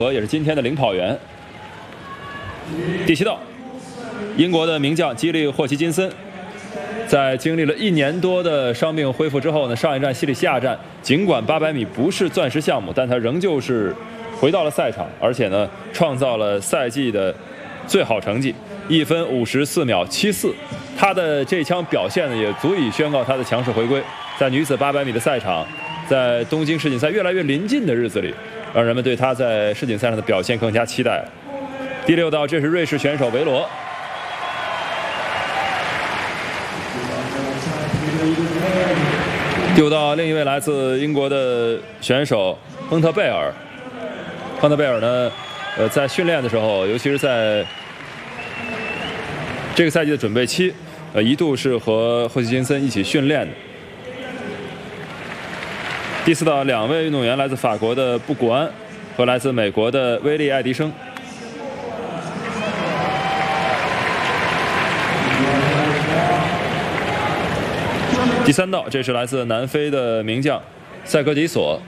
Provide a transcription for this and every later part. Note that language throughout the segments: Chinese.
也是今天的领跑员。第7道，英国的名将基利·霍奇金森，在经历了1年多的伤病恢复之后呢，上一站西里西亚站，尽管800米不是钻石项目，但他仍旧是回到了赛场，而且呢，创造了赛季的最好成绩，1分54秒74。他的这项表现呢，也足以宣告他的强势回归。在女子800米的赛场，在东京世锦赛越来越临近的日子里，让人们对他在世锦赛上的表现更加期待了。第6道，这是瑞士选手维罗。第5道，另一位来自英国的选手亨特贝尔。亨特贝尔呢，在训练的时候，尤其是在这个赛季的准备期，一度是和霍奇金森一起训练的。第4道，2位运动员来自法国的布古安和来自美国的威利·爱迪生。第3道，这是来自南非的名将塞格迪索。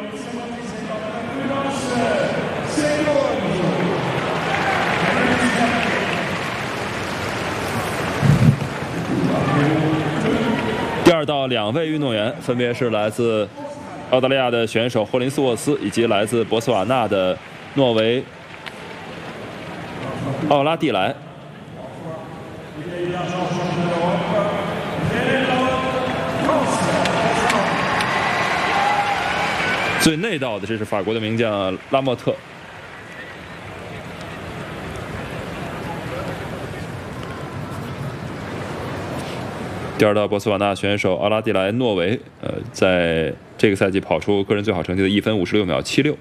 第2道，2位运动员分别是来自澳大利亚的选手霍林斯沃斯以及来自博茨瓦纳的诺维奥拉蒂莱。最内道的，这是法国的名将拉莫特。第2道，博茨瓦纳选手奥拉蒂莱诺维，在这个赛季跑出个人最好成绩的1分56秒76。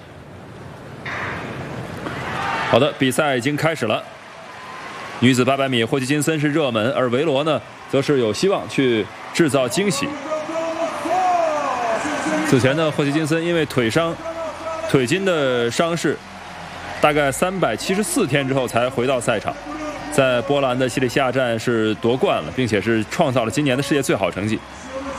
好的，比赛已经开始了。女子800米，霍奇金森是热门，而维罗呢，则是有希望去制造惊喜。此前呢，霍奇金森因为腿筋的伤势，大概374天之后才回到赛场。在波兰的西里西亚站是夺冠了，并且是创造了今年的世界最好成绩。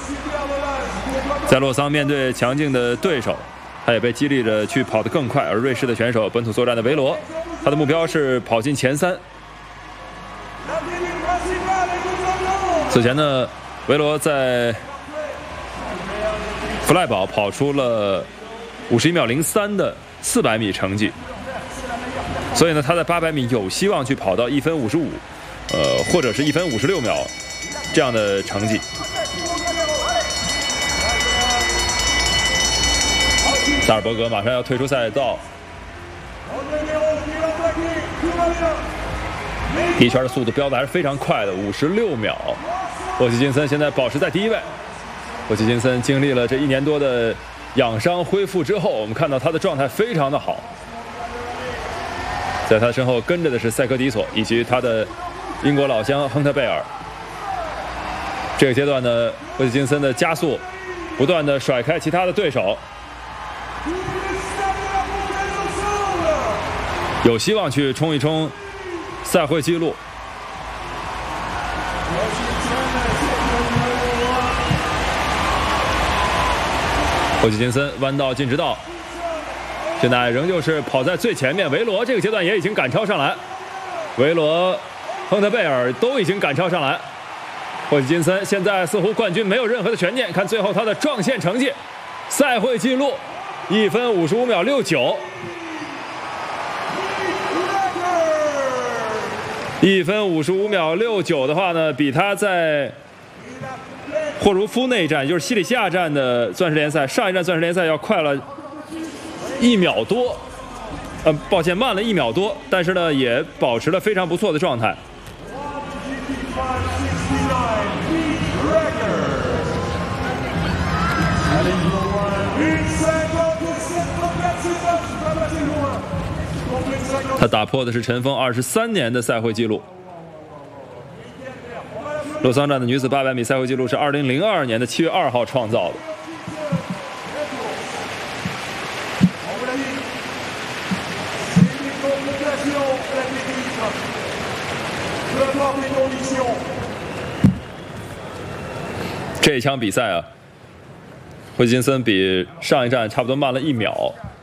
在洛桑面对强劲的对手，他也被激励着去跑得更快。而瑞士的选手本土作战的维罗，他的目标是跑进前3。此前呢，维罗在弗赖堡跑出了51秒03的400米成绩。所以呢，他在800米有希望去跑到1分55，或者是1分56秒这样的成绩。萨尔伯格马上要退出赛道，第一圈的速度标的还是非常快的，56秒。霍奇金森现在保持在第1位。霍奇金森经历了这1年多的养伤恢复之后，我们看到他的状态非常的好。在他身后跟着的是塞科迪索以及他的英国老乡亨特贝尔。这个阶段呢，霍奇金森的加速不断的甩开其他的对手，有希望去冲一冲赛会纪录。霍奇金森弯道进直道，现在仍旧是跑在最前面。维罗这个阶段也已经赶超上来，维罗、亨特贝尔都已经赶超上来。霍奇金森现在似乎冠军没有任何的悬念，看最后他的撞线成绩，赛会纪录1分55秒69。1分55秒69的话呢，比他在霍茹夫那一站，就是西里西亚站的钻石联赛，上一站钻石联赛要快了1秒多，抱歉，慢了1秒多，但是呢，也保持了非常不错的状态。他打破的是尘封23年的赛会纪录。洛桑站的女子800米赛会纪录是2002年的7月2号创造的。这一场比赛啊，霍奇金森比上一站差不多慢了1秒。